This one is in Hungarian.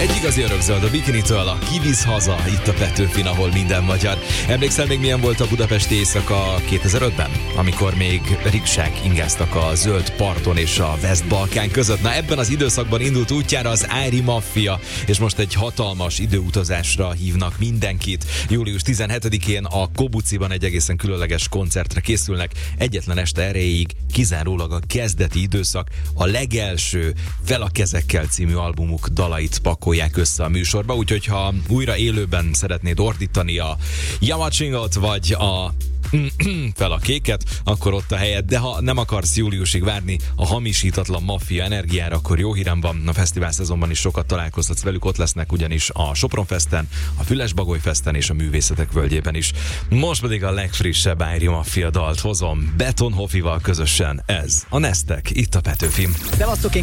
Egy igazi örökzöld a Bikinitől, a Kivisz haza, itt a Petőfin, ahol minden magyar. Emlékszel még milyen volt a budapesti éjszaka 2005-ben? Amikor még riksák ingáztak a zöld parton és a West-Balkán között. Na, ebben az időszakban indult útjára az Ári Maffia, és most egy hatalmas időutazásra hívnak mindenkit. Július 17-én a Kobuciban egy egészen különleges koncertre készülnek. Egyetlen este erejéig kizárólag a kezdeti időszak, a legelső Fel a kezekkel című albumuk dalait pakolják össze a műsorba, úgyhogy ha újra élőben szeretnéd ordítani a Jamacsingot vagy a fel a kéket, akkor ott a helyed, de ha nem akarsz júliusig várni a hamisítatlan maffia energiára, akkor jó hírem van, a fesztivál szezonban is sokat találkozhatsz velük, ott lesznek ugyanis a Sopron Festen, a Füles-Bagoly Festen és a Művészetek Völgyében is. Most pedig a legfrissebb Ári Maffia dalt hozom Beton Hofival közösen, ez a Neztek, itt a Petőfin. Szevasztok, én